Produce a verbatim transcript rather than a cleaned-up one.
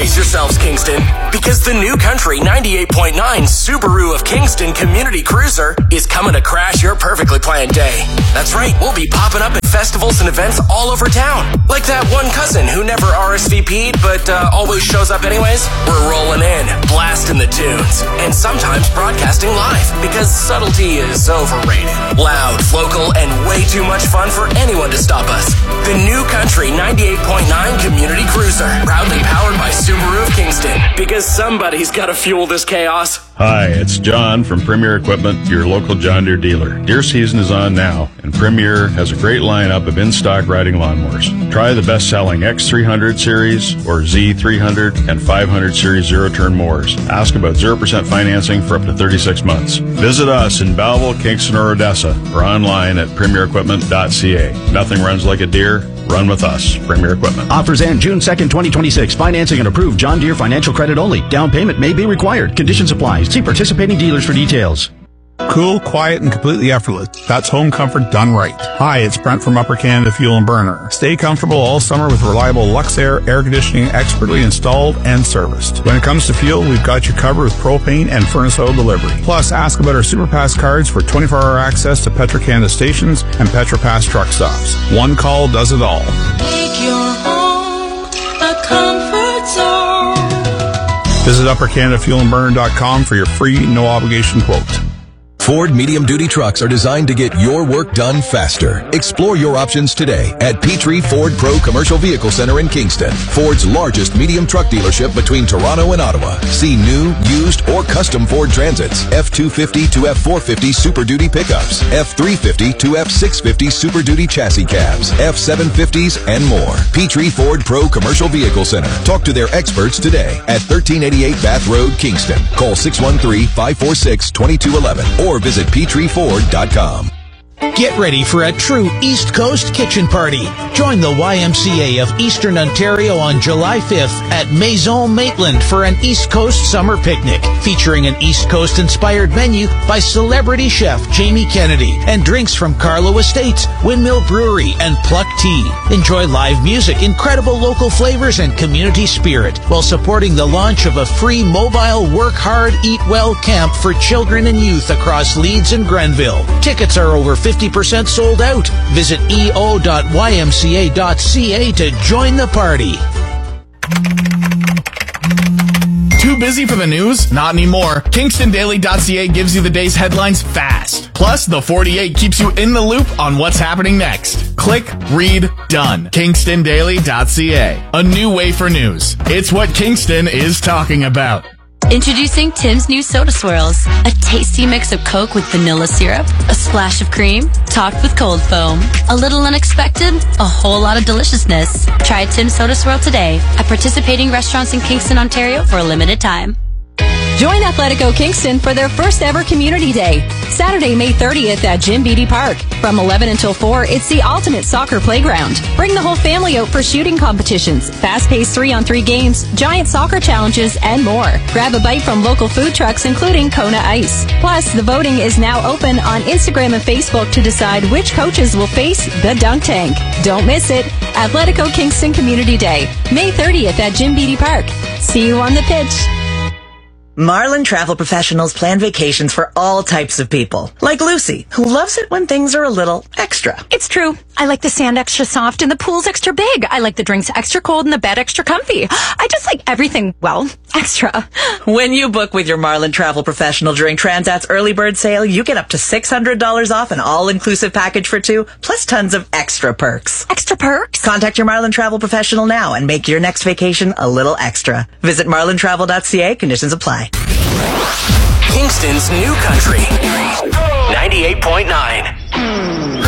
Brace yourselves, Kingston, because the New Country ninety-eight point nine Subaru of Kingston Community Cruiser is coming to crash your perfectly planned day. That's right, we'll be popping up at festivals and events all over town. Like that one cousin who never R S V P'd but uh, always shows up anyways. We're rolling in, blasting the tunes, and sometimes broadcasting live because subtlety is overrated. Loud, local, and way too much fun for anyone to stop us. The New Country ninety-eight point nine Community Cruiser, proudly powered by Subaru of Kingston, because somebody's got to fuel this chaos. Hi, it's John from Premier Equipment, your local John Deere dealer. Deer season is on now, and Premier has a great lineup of in-stock riding lawnmowers. Try the best-selling X three hundred series or Z three hundred and five hundred series zero-turn mowers. Ask about zero percent financing for up to thirty-six months. Visit us in Belleville, Kingston, or Odessa, or online at premier equipment dot c a. Nothing runs like a Deere. Run with us. Premier Equipment. Offers end June second, twenty twenty-six. Financing and approved John Deere financial credit only. Down payment may be required. Conditions apply. See participating dealers for details. Cool, quiet, and completely effortless. That's home comfort done right. Hi, it's Brent from Upper Canada Fuel and Burner. Stay comfortable all summer with reliable Luxair air conditioning expertly installed and serviced. When it comes to fuel, we've got you covered with propane and furnace oil delivery. Plus, ask about our SuperPass cards for twenty-four hour access to Petro-Canada stations and PetroPass truck stops. One call does it all. Make your home a comfort zone. Visit upper canada fuel and burner dot com for your free, no obligation quote. Ford medium-duty trucks are designed to get your work done faster. Explore your options today at Petrie Ford Pro Commercial Vehicle Center in Kingston, Ford's largest medium truck dealership between Toronto and Ottawa. See new, used, or custom Ford Transits, F two fifty to F four fifty Super Duty pickups, F three fifty to F six fifty Super Duty chassis cabs, F seven fifties, and more. Petrie Ford Pro Commercial Vehicle Center. Talk to their experts today at thirteen eighty-eight Bath Road, Kingston. Call six one three, five four six, two two one one or visit petrie ford dot com. Get ready for a true East Coast kitchen party. Join the Y M C A of Eastern Ontario on July fifth at Maison Maitland for an East Coast summer picnic featuring an East Coast-inspired menu by celebrity chef Jamie Kennedy and drinks from Carlo Estates, Windmill Brewery, and Pluck Tea. Enjoy live music, incredible local flavors, and community spirit while supporting the launch of a free mobile Work Hard, Eat Well camp for children and youth across Leeds and Grenville. Tickets are over fifty percent sold out. Visit e o dot y m c a dot c a to join the party. Too busy for the news? Not anymore. Kingston Daily dot c a gives you the day's headlines fast. Plus, the forty-eight keeps you in the loop on what's happening next. Click, read, done. Kingston Daily dot c a. A new way for news. It's what Kingston is talking about. Introducing Tim's new Soda Swirls. A tasty mix of Coke with vanilla syrup, a splash of cream, topped with cold foam. A little unexpected, a whole lot of deliciousness. Try Tim's Soda Swirl today at participating restaurants in Kingston, Ontario for a limited time. Join Athletico Kingston for their first ever Community Day, Saturday, May thirtieth at Jim Beattie Park. From eleven until four, it's the ultimate soccer playground. Bring the whole family out for shooting competitions, fast-paced three-on-three games, giant soccer challenges, and more. Grab a bite from local food trucks, including Kona Ice. Plus, the voting is now open on Instagram and Facebook to decide which coaches will face the dunk tank. Don't miss it. Athletico Kingston Community Day, May thirtieth at Jim Beattie Park. See you on the pitch. Marlin Travel Professionals plan vacations for all types of people. Like Lucy, who loves it when things are a little extra. It's true. I like the sand extra soft and the pool's extra big. I like the drinks extra cold and the bed extra comfy. I just like everything, well, extra. When you book with your Marlin Travel Professional during Transat's early bird sale, you get up to six hundred dollars off an all-inclusive package for two, plus tons of extra perks. Extra perks? Contact your Marlin Travel Professional now and make your next vacation a little extra. Visit marlin travel dot c a. Conditions apply. Kingston's New Country ninety-eight point nine.